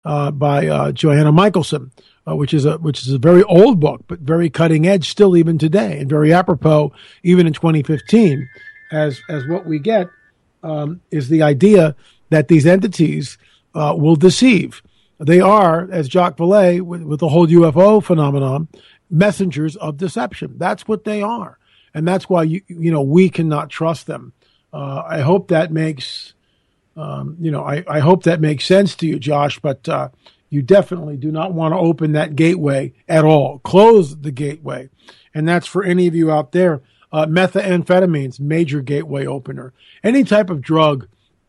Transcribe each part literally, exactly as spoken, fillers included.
uh, by uh, Joanna Michelson, uh, which is a which is a very old book, but very cutting edge still even today, and very apropos even in twenty fifteen, as as what we get um, is the idea that these entities uh, will deceive. They are, as Jacques Vallée, with, with the whole U F O phenomenon, messengers of deception. That's what they are, and that's why you you know we cannot trust them. Uh, I hope that makes. Um, you know, I, I hope that makes sense to you, Josh, but uh, you definitely do not want to open that gateway at all. Close the gateway. And that's for any of you out there. Uh, methamphetamines, major gateway opener. Any type of drug,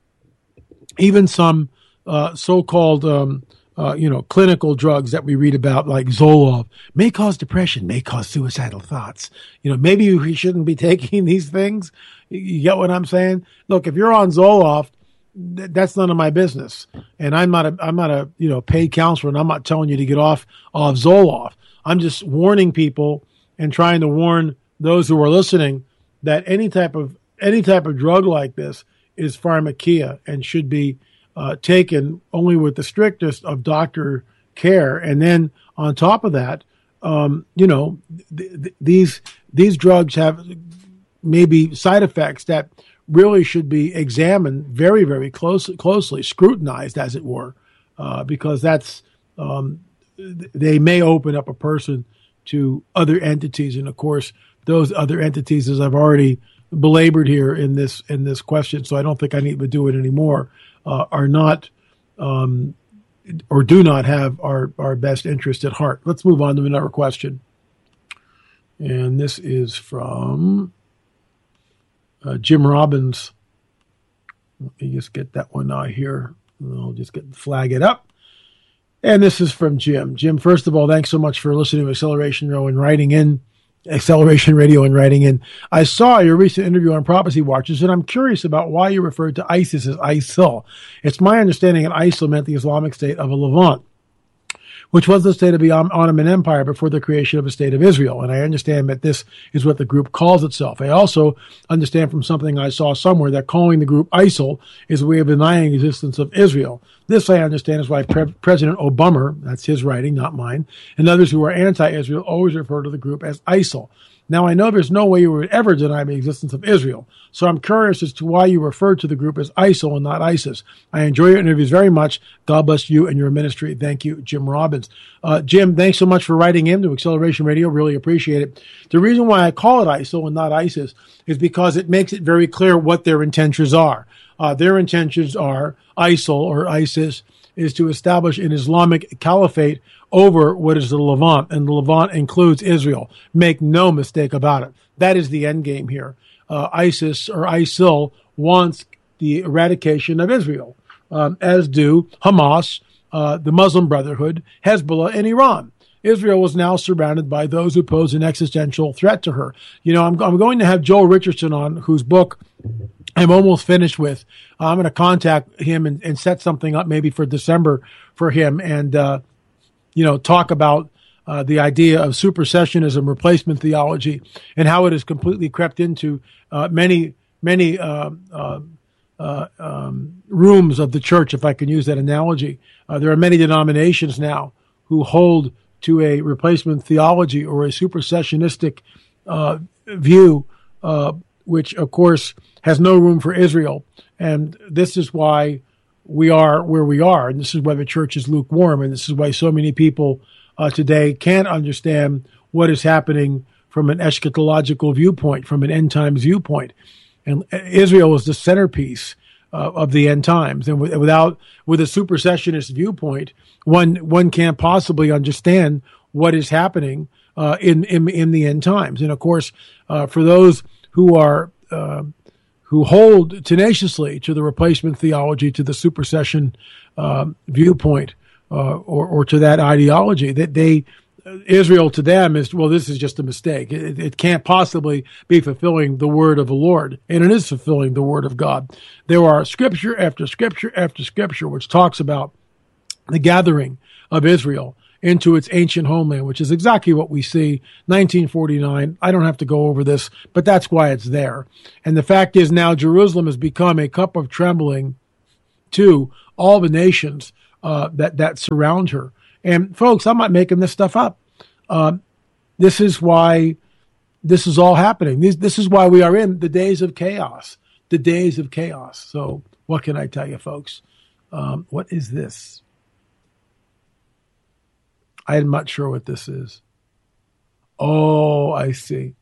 even some uh, so-called, um, uh, you know, clinical drugs that we read about, like Zoloft, may cause depression, may cause suicidal thoughts. You know, maybe you shouldn't be taking these things. You get what I'm saying? Look, if you're on Zoloft, that's none of my business. And I'm not a, I'm not a, you know, paid counselor, and I'm not telling you to get off of Zoloft. I'm just warning people and trying to warn those who are listening that any type of, any type of drug like this is pharmakeia and should be uh, taken only with the strictest of doctor care. And then on top of that, um, you know, th- th- these, these drugs have maybe side effects that really should be examined very, very close, closely, scrutinized, as it were, uh, because that's um, they may open up a person to other entities, and of course, those other entities, as I've already belabored here in this in this question, so I don't think I need to do it anymore, uh, are not um, or do not have our our best interest at heart. Let's move on to another question, and this is from. Uh, Jim Robbins. Let me just get that one out here. I'll just get flag it up. And this is from Jim. Jim, first of all, thanks so much for listening to Acceleration Radio and writing in. Acceleration Radio and writing in. I saw your recent interview on Prophecy Watchers, and I'm curious about why you referred to ISIS as ISIL. It's my understanding that ISIL meant the Islamic State of Levant, which was the state of the Ottoman Empire before the creation of the state of Israel. And I understand that this is what the group calls itself. I also understand from something I saw somewhere that calling the group ISIL is a way of denying the existence of Israel. This, I understand, is why Pre- President Obama, that's his writing, not mine, and others who are anti-Israel always refer to the group as ISIL. Now, I know there's no way you would ever deny the existence of Israel, so I'm curious as to why you refer to the group as ISIL and not ISIS. I enjoy your interviews very much. God bless you and your ministry. Thank you, Jim Robbins. Uh, Jim, thanks so much for writing in to Acceleration Radio. Really appreciate it. The reason why I call it ISIL and not ISIS is because it makes it very clear what their intentions are. Uh, their intentions are ISIL or ISIS is to establish an Islamic caliphate over what is the Levant, and the Levant includes Israel. Make no mistake about it. That is the end game here. Uh, ISIS or ISIL wants the eradication of Israel, um, as do Hamas, uh, the Muslim Brotherhood, Hezbollah, and Iran. Israel is now surrounded by those who pose an existential threat to her. You know, I'm, I'm going to have Joel Richardson on, whose book I'm almost finished with. Uh, I'm going to contact him and, and set something up maybe for December for him and, uh, you know, talk about uh, the idea of supersessionism, replacement theology, and how it has completely crept into uh, many, many uh, uh, uh, um, rooms of the church, if I can use that analogy. Uh, there are many denominations now who hold to a replacement theology or a supersessionistic uh, view, uh, which, of course, has no room for Israel. And this is why we are where we are. And this is why the church is lukewarm. And this is why so many people uh, today can't understand what is happening from an eschatological viewpoint, from an end times viewpoint. And Israel is the centerpiece uh, of the end times. And w- without, with a supersessionist viewpoint, one, one can't possibly understand what is happening uh, in, in, in the end times. And of course, uh, for those who are, uh, who hold tenaciously to the replacement theology, to the supersession uh, viewpoint, uh, or, or to that ideology, that they, Israel to them is, well, this is just a mistake. It, it can't possibly be fulfilling the word of the Lord, and it is fulfilling the word of God. There are scripture after scripture after scripture which talks about the gathering of Israel into its ancient homeland, which is exactly what we see, nineteen forty-nine. I don't have to go over this, but that's why it's there. And the fact is now Jerusalem has become a cup of trembling to all the nations uh, that that surround her. And folks, I'm not making this stuff up. Uh, this is why this is all happening. This, this is why we are in the days of chaos, the days of chaos. So what can I tell you, folks? Um, what is this? I'm not sure what this is. Oh, I see.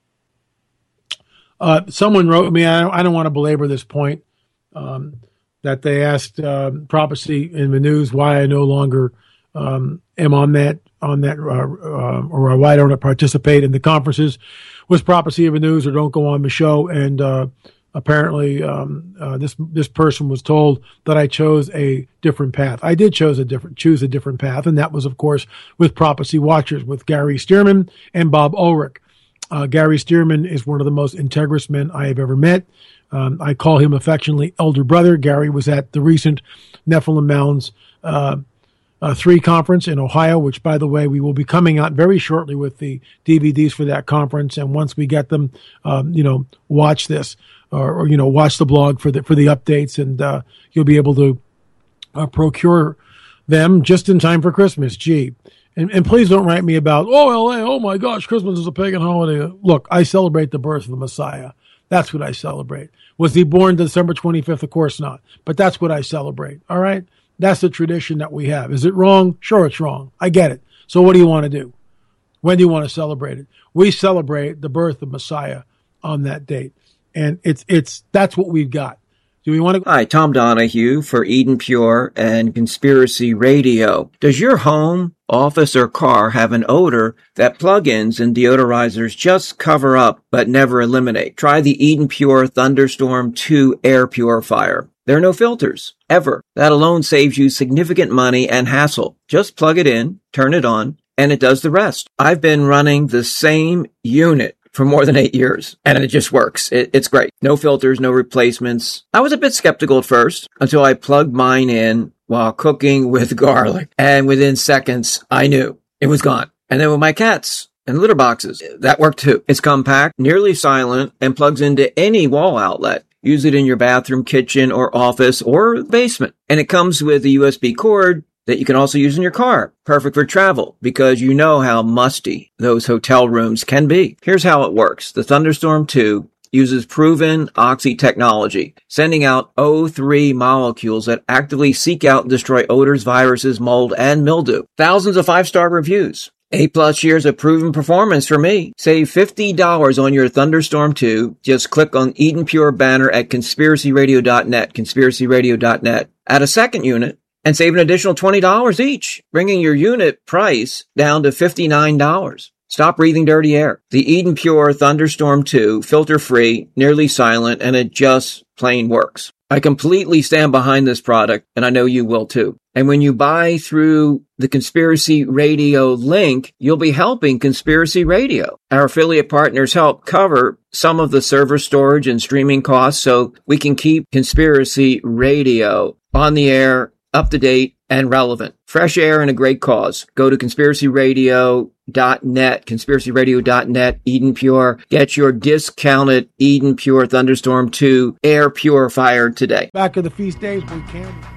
Uh, someone wrote me, I don't, I don't want to belabor this point, um, that they asked uh, Prophecy in the News why I no longer um, am on that, on that, uh, uh, or why I don't participate in the conferences with Prophecy in the News or don't go on the show. And uh, apparently um, uh, this this person was told that I chose a different path. I did chose a different choose a different path, and that was, of course, with Prophecy Watchers, with Gary Stearman and Bob Ulrich. Uh, Gary Stearman is one of the most integrous men I have ever met. Um, I call him affectionately Elder Brother. Gary was at the recent Nephilim Mounds uh, uh, three conference in Ohio, which, by the way, we will be coming out very shortly with the D V Ds for that conference. And once we get them, um, you know, watch this or, or, you know, watch the blog for the, for the updates, and uh, you'll be able to uh, procure them just in time for Christmas. Gee. And, and please don't write me about, oh, L A, oh my gosh, Christmas is a pagan holiday. Look, I celebrate the birth of the Messiah. That's what I celebrate. Was he born December twenty-fifth? Of course not. But that's what I celebrate. All right? That's the tradition that we have. Is it wrong? Sure, it's wrong. I get it. So what do you want to do? When do you want to celebrate it? We celebrate the birth of Messiah on that date. And it's it's that's what we've got. Do we want to? Hi, Tom Donahue for Eden Pure and Conspiracy Radio. Does your home, office, or car have an odor that plugins and deodorizers just cover up but never eliminate? Try the Eden Pure Thunderstorm two air purifier. There are no filters, ever. That alone saves you significant money and hassle. Just plug it in, turn it on, and it does the rest. I've been running the same unit for more than eight years, and it just works. It, it's great. No filters, no replacements. I was a bit skeptical at first until I plugged mine in while cooking with garlic, and within seconds, I knew it was gone. And then with my cats and litter boxes, that worked too. It's compact, nearly silent, and plugs into any wall outlet. Use it in your bathroom, kitchen, or office, or basement. And it comes with a U S B cord that you can also use in your car. Perfect for travel, because you know how musty those hotel rooms can be. Here's how it works. The Thunderstorm two uses proven oxy technology, sending out O three molecules that actively seek out and destroy odors, viruses, mold, and mildew. Thousands of five-star reviews. Eight plus years of proven performance for me. Save fifty dollars on your Thunderstorm two. Just click on Eden Pure banner at conspiracy radio dot net, conspiracy radio dot net. Add a second unit and save an additional twenty dollars each, bringing your unit price down to fifty-nine dollars. Stop breathing dirty air. The Eden Pure Thunderstorm two, filter-free, nearly silent, and it just plain works. I completely stand behind this product, and I know you will too. And when you buy through the Conspiracy Radio link, you'll be helping Conspiracy Radio. Our affiliate partners help cover some of the server storage and streaming costs so we can keep Conspiracy Radio on the air, up to date, and relevant. Fresh air and a great cause. Go to conspiracy radio dot net, conspiracy radio dot net, Eden Pure. Get your discounted Eden Pure Thunderstorm two air purifier today. Back in the feast days, we can.